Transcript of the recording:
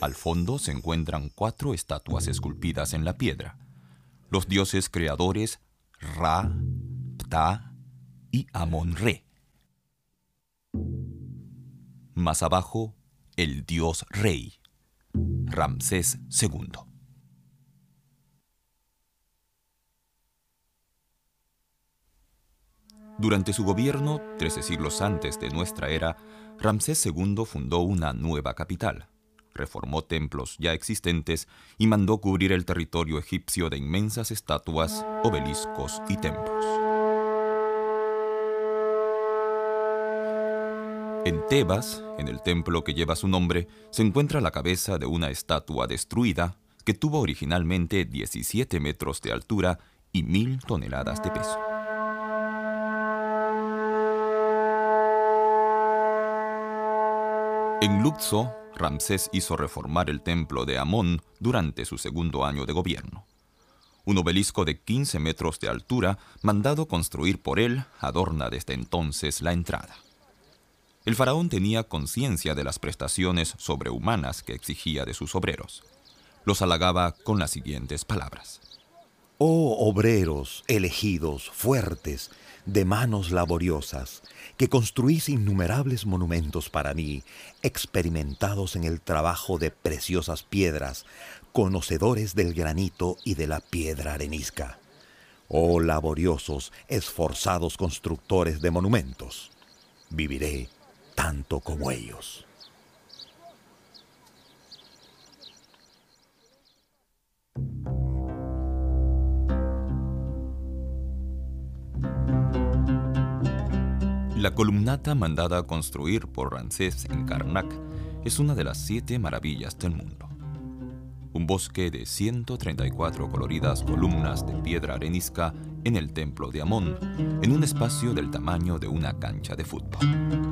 Al fondo se encuentran 4 estatuas esculpidas en la piedra. Los dioses creadores Ra, Ptah y Amon-Re. Más abajo, el dios rey, Ramsés II. Durante su gobierno, 13 siglos antes de nuestra era, Ramsés II fundó una nueva capital, reformó templos ya existentes y mandó cubrir el territorio egipcio de inmensas estatuas, obeliscos y templos. En Tebas, en el templo que lleva su nombre, se encuentra la cabeza de una estatua destruida que tuvo originalmente 17 metros de altura y 1000 toneladas de peso. En Luxor, Ramsés hizo reformar el templo de Amón durante su segundo año de gobierno. Un obelisco de 15 metros de altura, mandado construir por él, adorna desde entonces la entrada. El faraón tenía conciencia de las prestaciones sobrehumanas que exigía de sus obreros. Los halagaba con las siguientes palabras: Oh obreros, elegidos, fuertes, de manos laboriosas, que construís innumerables monumentos para mí, experimentados en el trabajo de preciosas piedras, conocedores del granito y de la piedra arenisca. Oh laboriosos, esforzados constructores de monumentos, viviré tanto como ellos. La columnata mandada a construir por Ramsés en Karnak es una de las 7 maravillas del mundo. Un bosque de 134 coloridas columnas de piedra arenisca en el templo de Amón, en un espacio del tamaño de una cancha de fútbol.